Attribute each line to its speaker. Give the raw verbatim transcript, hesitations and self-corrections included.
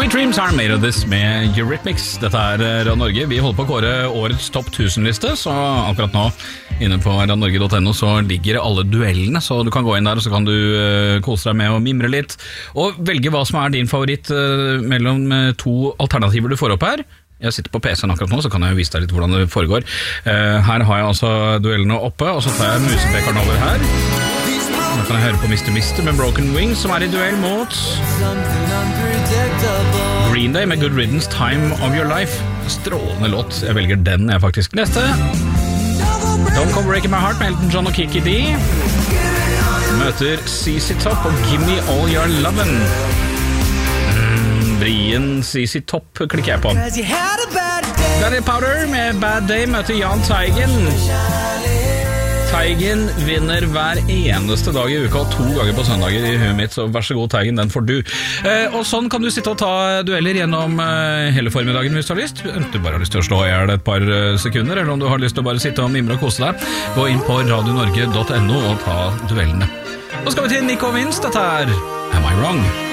Speaker 1: Sweet Dreams are made of this med Eurythmics. Dette er Radio Norge. Vi holder på å kåre årets topp tusen-liste, så akkurat nå inne på radio norge punktum no så ligger alle duellene, så du kan gå inn der og så kan du uh, kose deg med å mimre litt og velge hva som er din favoritt uh, mellom uh, to alternativer du får opp her. Jeg sitter på P C-en akkurat nå, så kan jeg vise deg litt hvordan det foregår. Uh, her har jeg altså duellene oppe, og så tar jeg musepekeren over her. Nå kan jeg høre på mister mister med Broken Wings, som er i duell mot Green Day med Good Riddance, Time of Your Life. Strålende låt, jeg velger den jeg faktisk. Neste Don't Come Breaking My Heart med Elton John og Kiki D. Møter C C Top og Gimme All Your Lovin'. mm, Vrien C C Top klikker jeg på. Daddy Powder med Bad Day møter Jahn Teigen. Teigen vinner hver eneste dag i uka og to ganger på søndager i huet mitt, så vær så god Teigen, den får du. Eh, og sånn kan du sitte og ta dueller gjennom eh, hele formiddagen hvis du har lyst. Enten du bare har lyst til å slå i hjel et par eh, sekunder, eller om du har lyst til å bare sitte og mimre og kose deg. Gå inn på radio norge punktum no og ta duellene. Nå skal vi til Nico Vince, dette er Am I Wrong?